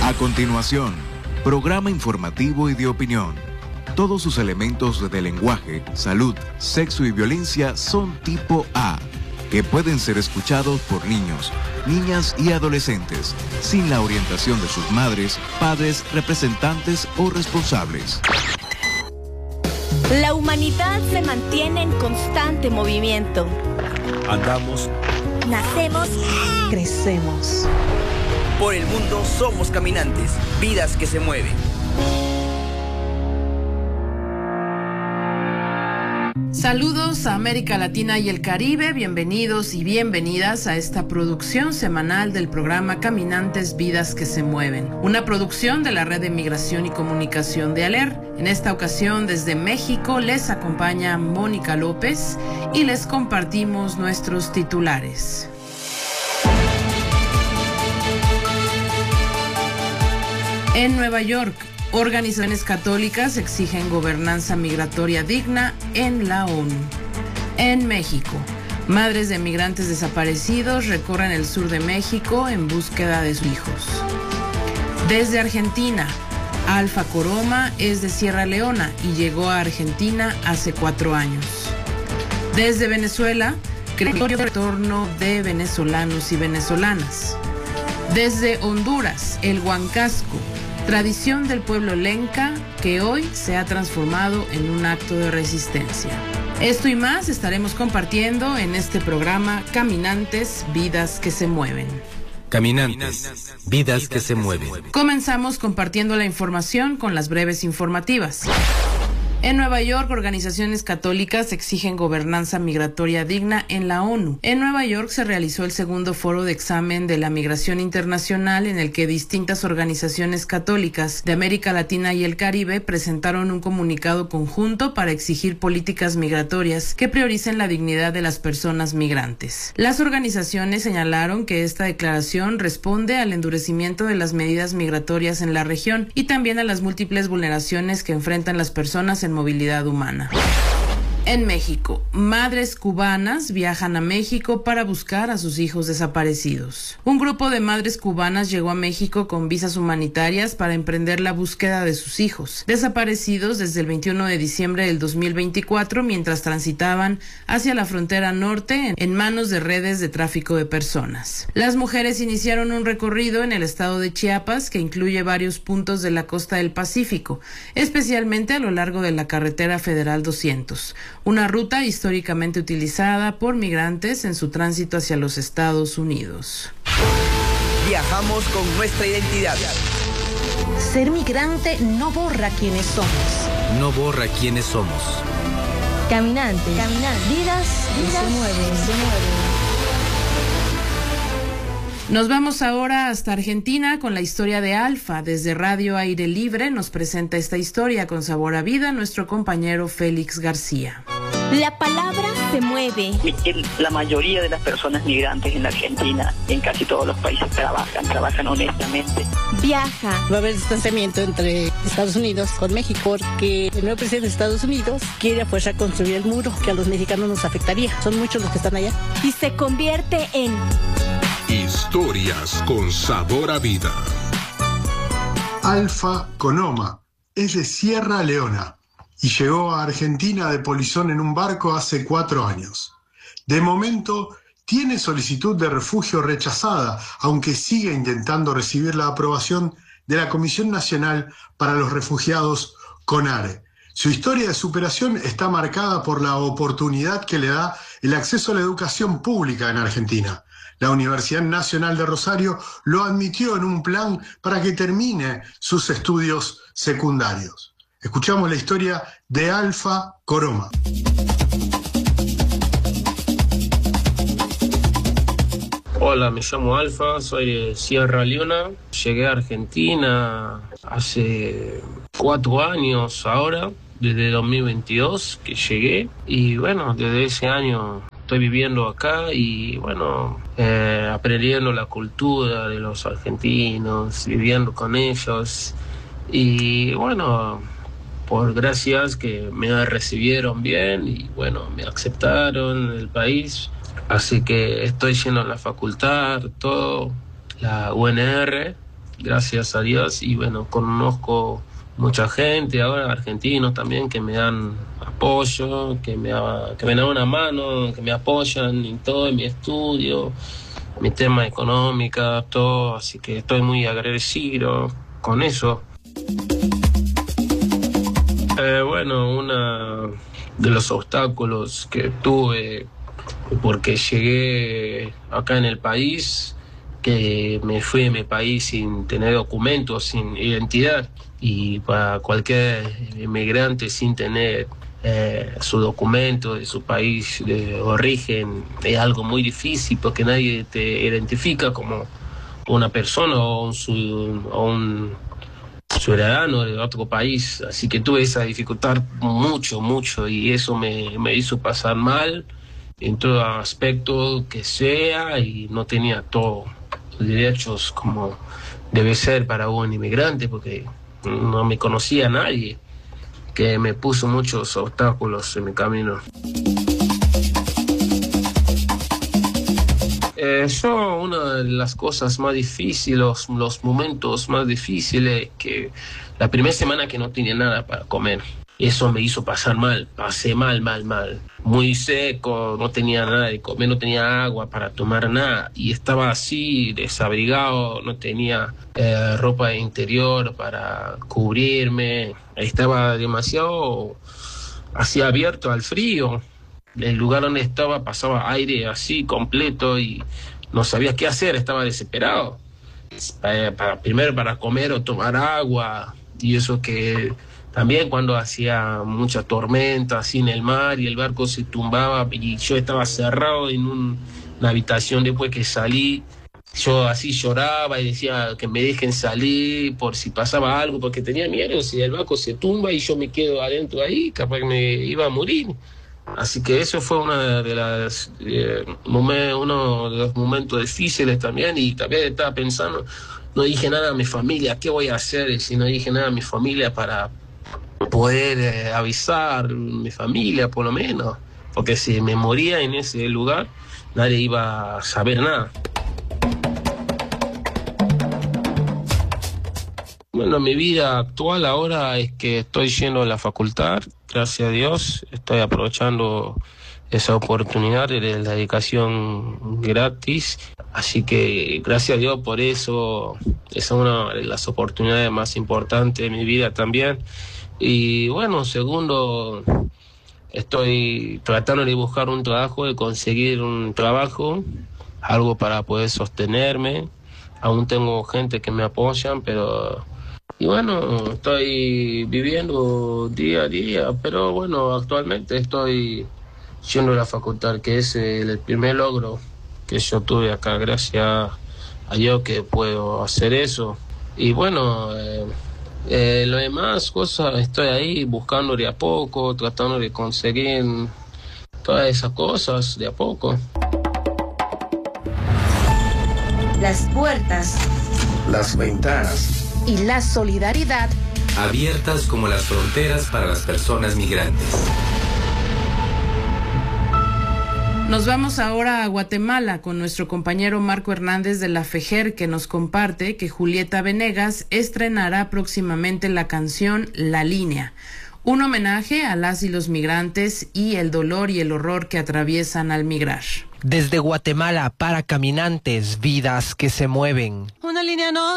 A continuación, programa informativo y de opinión. Todos sus elementos de lenguaje, salud, sexo y violencia son tipo A, que pueden ser escuchados por niños, niñas y adolescentes, sin la orientación de sus madres, padres, representantes o responsables. La humanidad se mantiene en constante movimiento. Andamos, nacemos, crecemos. Por el mundo somos caminantes, vidas que se mueven. Saludos a América Latina y el Caribe, bienvenidos y bienvenidas a esta producción semanal del programa Caminantes, Vidas que se Mueven, una producción de la Red de Migración y Comunicación de ALER. En esta ocasión desde México les acompaña Mónica López y les compartimos nuestros titulares. En Nueva York, organizaciones católicas exigen gobernanza migratoria digna en la ONU. En México, madres de migrantes desaparecidos recorren el sur de México en búsqueda de sus hijos. Desde Argentina, Alfa Coroma es de Sierra Leona y llegó a Argentina hace 4 años. Desde Venezuela, creciente retorno de venezolanos y venezolanas. Desde Honduras, el Huancasco, tradición del pueblo lenca que hoy se ha transformado en un acto de resistencia. Esto y más estaremos compartiendo en este programa Caminantes, Vidas que se Mueven. Caminantes, vidas que se mueven. Comenzamos compartiendo la información con las breves informativas. En Nueva York, organizaciones católicas exigen gobernanza migratoria digna en la ONU. En Nueva York se realizó el segundo foro de examen de la migración internacional en el que distintas organizaciones católicas de América Latina y el Caribe presentaron un comunicado conjunto para exigir políticas migratorias que prioricen la dignidad de las personas migrantes. Las organizaciones señalaron que esta declaración responde al endurecimiento de las medidas migratorias en la región y también a las múltiples vulneraciones que enfrentan las personas en movilidad humana. En México, madres cubanas viajan a México para buscar a sus hijos desaparecidos. Un grupo de madres cubanas llegó a México con visas humanitarias para emprender la búsqueda de sus hijos, desaparecidos desde el 21 de diciembre del 2024 mientras transitaban hacia la frontera norte en manos de redes de tráfico de personas. Las mujeres iniciaron un recorrido en el estado de Chiapas que incluye varios puntos de la costa del Pacífico, especialmente a lo largo de la carretera federal 200. Una ruta históricamente utilizada por migrantes en su tránsito hacia los Estados Unidos. Viajamos con nuestra identidad. Ser migrante no borra quiénes somos. No borra quiénes somos. Caminantes, vidas que se mueven. Nos vamos ahora hasta Argentina con la historia de Alfa. Desde Radio Aire Libre nos presenta esta historia con sabor a vida nuestro compañero Félix García. La palabra se mueve. La mayoría de las personas migrantes en la Argentina, en casi todos los países, trabajan honestamente. Viaja. Va a haber distanciamiento entre Estados Unidos con México porque el nuevo presidente de Estados Unidos quiere a fuerza construir el muro que a los mexicanos nos afectaría. Son muchos los que están allá. Y se convierte en... Historias con sabor a vida. Alfa Coroma es de Sierra Leona y llegó a Argentina de polizón en un barco hace 4 años. De momento tiene solicitud de refugio rechazada, aunque sigue intentando recibir la aprobación de la Comisión Nacional para los Refugiados, CONARE. Su historia de superación está marcada por la oportunidad que le da el acceso a la educación pública en Argentina. La Universidad Nacional de Rosario lo admitió en un plan para que termine sus estudios secundarios. Escuchamos la historia de Alfa Coroma. Hola, me llamo Alfa, soy de Sierra Leona. Llegué a Argentina hace 4 años ahora, desde 2022 que llegué. Y bueno, desde ese año estoy viviendo acá y bueno, aprendiendo la cultura de los argentinos, viviendo con ellos. Y bueno, por gracias que me recibieron bien y bueno, me aceptaron en el país. Así que estoy yendo a la facultad, todo, la UNR, gracias a Dios, y bueno, conozco mucha gente ahora, argentinos también, que me dan apoyo, que me dan una mano, que me apoyan en todo, en mi estudio, mi tema económico, todo, así que estoy muy agradecido con eso. Bueno, uno de los obstáculos que tuve porque llegué acá en el país, que me fui de mi país sin tener documentos, sin identidad, y para cualquier inmigrante sin tener su documento de su país de origen es algo muy difícil, porque nadie te identifica como una persona o un ciudadano de otro país, así que tuve esa dificultad mucho, y eso me hizo pasar mal en todo aspecto que sea, y no tenía todos los derechos como debe ser para un inmigrante, porque no me conocía nadie, que me puso muchos obstáculos en mi camino. Una de las cosas más difíciles, los momentos más difíciles, que la primera semana que no tenía nada para comer. Eso me hizo pasar mal, pasé mal. Muy seco, no tenía nada de comer, no tenía agua para tomar nada. Y estaba así, desabrigado, no tenía ropa interior para cubrirme. Estaba demasiado así abierto al frío. El lugar donde estaba pasaba aire así completo y no sabía qué hacer, estaba desesperado. Primero para comer o tomar agua, y eso que también cuando hacía mucha tormenta así en el mar y el barco se tumbaba y yo estaba cerrado en una habitación. Después que salí, yo así lloraba y decía que me dejen salir por si pasaba algo, porque tenía miedo, si el barco se tumba y yo me quedo adentro ahí, capaz que me iba a morir. Así que eso fue uno de los momentos difíciles también, y también estaba pensando, no dije nada a mi familia, ¿qué voy a hacer si no dije nada a mi familia para poder avisar a mi familia por lo menos? Porque si me moría en ese lugar, nadie iba a saber nada. Bueno, mi vida actual ahora es que estoy yendo a la facultad, gracias a Dios, estoy aprovechando esa oportunidad de la educación gratis, así que gracias a Dios por eso, esa es una de las oportunidades más importantes de mi vida también. Y bueno, segundo, estoy tratando de buscar un trabajo, de conseguir un trabajo, algo para poder sostenerme. Aún tengo gente que me apoyan, pero... Y bueno, estoy viviendo día a día, pero bueno, actualmente estoy yendo a la facultad, que es el primer logro que yo tuve acá, gracias a Dios que puedo hacer eso. Y bueno, lo demás cosas, estoy ahí buscando de a poco, tratando de conseguir todas esas cosas de a poco. Las puertas, las ventanas y la solidaridad abiertas como las fronteras para las personas migrantes. Nos vamos ahora a Guatemala con nuestro compañero Marco Hernández de la FEJER, que nos comparte que Julieta Venegas estrenará próximamente la canción La Línea, un homenaje a las y los migrantes y el dolor y el horror que atraviesan al migrar. Desde Guatemala para Caminantes, vidas que se mueven. Una línea no